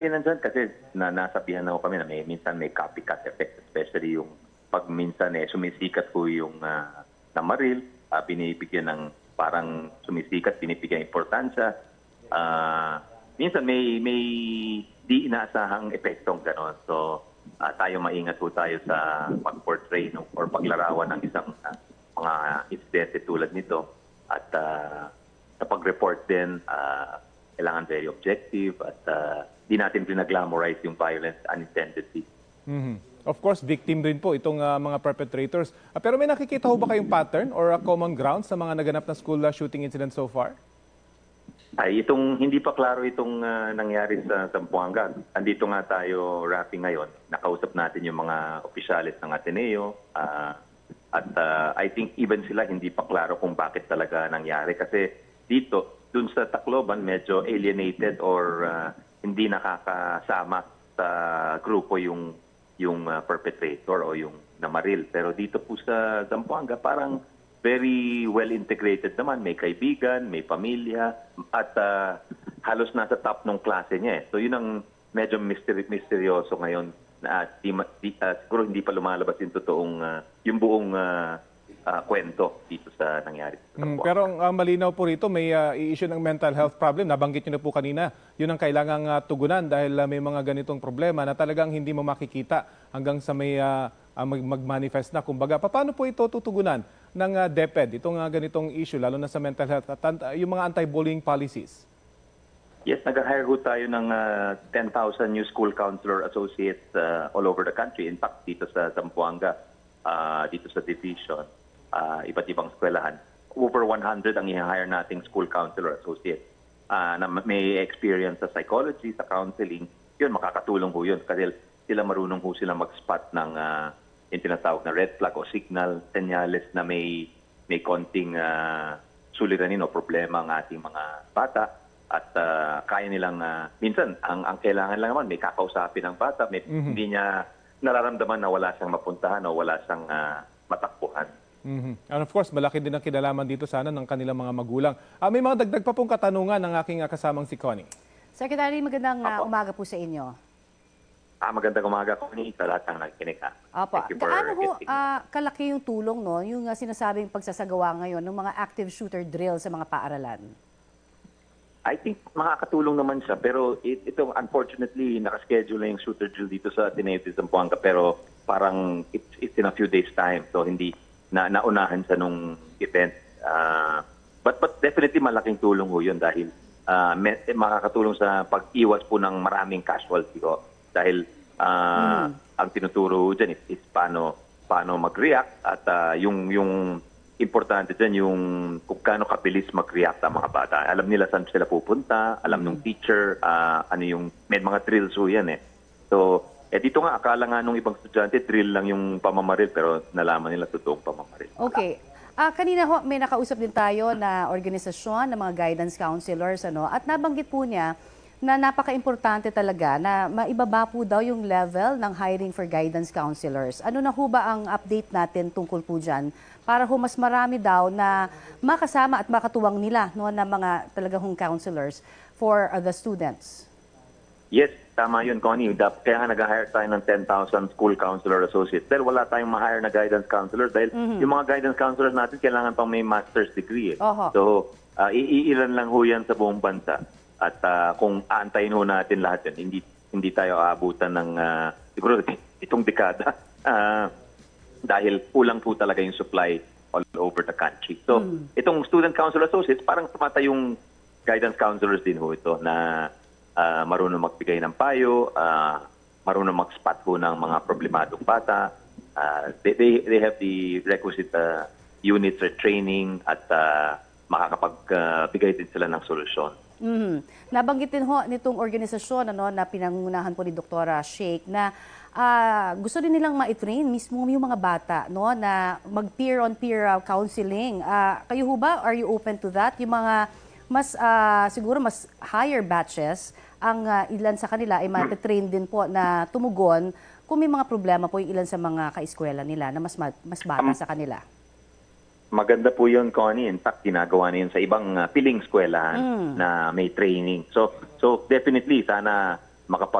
nandyan kasi nasabihan na kami na minsan may copycat effect, especially yung pag minsan sumisikat po yung namaril, binibigyan ng parang sumisikat, binibigyan importansya. Minsan may di inaasahang epektong gano'n. So tayo maingat po tayo sa pag-portray or paglarawan ng isang mga insidente tulad nito. At sa pag-report din, kailangan very objective at di natin pinag-glamorize yung violence unintendedly. Of course, victim din po itong mga perpetrators. Pero may nakikita ho ba kayong pattern or a common ground sa mga naganap na school shooting incident so far? Ay, hindi pa klaro itong nangyari sa Zamboanga. Andito nga tayo, Rafi, ngayon. Nakausap natin yung mga opisyalis ng Ateneo. At I think even sila hindi pa klaro kung bakit talaga nangyari. Kasi dito, dun sa Tacloban, medyo alienated or hindi nakakasama sa grupo yung perpetrator o yung namaril. Pero dito po sa Zamboanga, parang very well integrated naman. May kaibigan, may pamilya, at halos nasa top ng klase niya. So yun ang medyo misteryoso ngayon na siguro hindi pa lumalabas yung totoong, yung buong kwento dito sa nangyari. Pero ang malinaw po rito, may issue ng mental health problem. Nabanggit nyo na po kanina, yun ang kailangang tugunan dahil may mga ganitong problema na talagang hindi mo makikita hanggang sa may mag-manifest na. Kumbaga, paano po ito tutugunan ng DepEd, itong ganitong issue, lalo na sa mental health at yung mga anti-bullying policies? Yes, nag-hire ho tayo ng 10,000 new school counselor associates all over the country. In fact, dito sa Zamboanga, dito sa division, iba't ibang eskwelahan. Over 100 ang i-hire nating school counselor associates na may experience sa psychology, sa counseling. Yun, makakatulong ho yun kasi sila marunong ho sila mag-spot ng yung tinatawag na red flag o signal, senyales na may konting suliranin o problema ang ating mga bata. At kaya nilang, minsan, ang kailangan lang naman, may kakausapin ng bata, hindi niya nararamdaman na wala siyang mapuntahan o wala siyang matakbuhan. And of course, malaki din ang kinalaman dito sana ng kanilang mga magulang. May mga dagdag pa pong katanungan ng aking kasamang si Connie. Secretary, magandang umaga po sa inyo. Magandang umaga, Connie, sa lahat ng nakikinig. Opo. Gaano ho kalaki yung tulong, no, yung sinasabing pagsasagawa ngayon ng mga active shooter drill sa mga paaralan? I think makakatulong naman siya, pero ito unfortunately nakaschedule na yung shooter drill dito sa Ateneo de Zamboanga, pero parang it's in a few days time, so hindi naunahan siya nung event. But definitely malaking tulong ho yun dahil makakatulong sa pag-iwas po ng maraming casualty ko. Dahil ang tinuturo dyan is paano mag-react at yung importante dyan yung kung gaano kabilis mag-react ang mga bata. Alam nila saan sila pupunta, alam ng teacher, may mga drills ho yan . So, dito nga, akala nga nung ibang estudyante, drill lang yung pamamaril, pero nalaman nila totoong pamamaril. Okay. Kanina ho, may nakausap din tayo na organisasyon ng mga guidance counselors, at nabanggit po niya na napaka-importante talaga na maibaba po daw yung level ng hiring for guidance counselors. Ano na ho ba ang update natin tungkol po dyan para ho mas marami daw na makasama at makatuwang nila na mga talagang counselors for the students? Yes, tama yun, Connie. Kaya nga nag-hire tayo ng 10,000 school counselor associates. Dahil wala tayong ma-hire na guidance counselor dahil yung mga guidance counselors natin kailangan pang may master's degree. So, iilan lang ho yan sa buong bansa. At kung aantayin ho natin lahat yun, hindi tayo aabutan ng siguro itong dekada dahil kulang po talaga yung supply all over the country. So, itong student council associates, parang tumata yung guidance counselors din ho ito na marunong magbigay ng payo, marunong mag-spot ho ng mga problemadong bata. They have the requisite units or training at makakapagbigay din sila ng solusyon. Nabanggit din ho nitong organisasyon na pinangunahan po ni Dr. Sheikh na gusto din nilang ma-train mismo yung mga bata na mag-peer-on-peer counseling. Kayo ho ba, are you open to that? Yung mga siguro mas higher batches, ang ilan sa kanila ay ma-train din po na tumugon kung may mga problema po yung ilan sa mga kaeskwela nila na mas bata sa kanila. Maganda po yun, Connie. In fact, ginagawa na yun sa ibang piling eskwelahan na may training. So definitely, sana